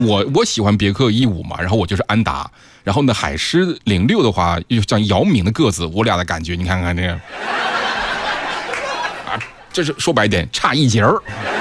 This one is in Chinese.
我喜欢别克E5嘛，然后我就是安达，然后呢海狮06的话，又像姚明的个子，我俩的感觉，你看看这个，啊，这是说白一点，差一截儿。